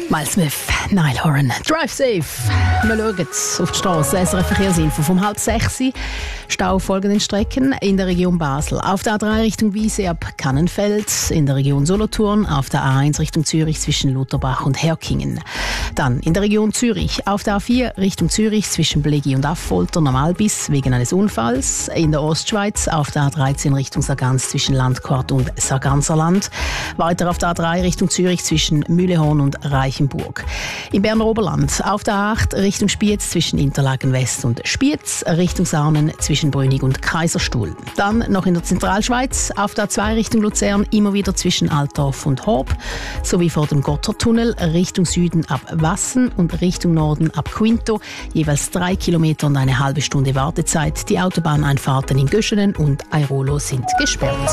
Miles Smith, Niall Horan, Drive Safe. Wir schauen auf die Straße. SRF Verkehrsinfo vom 5:30. Stau auf folgenden Strecken in der Region Basel. Auf der A3 Richtung Wiese ab Kannenfeld, in der Region Solothurn, auf der A1 Richtung Zürich zwischen Lutherbach und Herkingen. Dann in der Region Zürich, auf der A4 Richtung Zürich zwischen Blegi und Affolter Normalbiss wegen eines Unfalls. In der Ostschweiz auf der A13 Richtung Sargans zwischen Landquart und Sarganserland. Weiter auf der A3 Richtung Zürich zwischen Mühlehorn und Reichenburg. Im Berner Oberland auf der A8 Richtung Spiez zwischen Interlaken West und Spiez, Richtung Sarnen zwischen Brünig und Kaiserstuhl. Dann noch in der Zentralschweiz auf der A2 Richtung Luzern immer wieder zwischen Altdorf und Horb, sowie vor dem Gotthardtunnel Richtung Süden ab Wassen und Richtung Norden ab Quinto, jeweils 3 Kilometer und eine halbe Stunde Wartezeit. Die Autobahneinfahrten in Göschenen und Airolo sind gesperrt.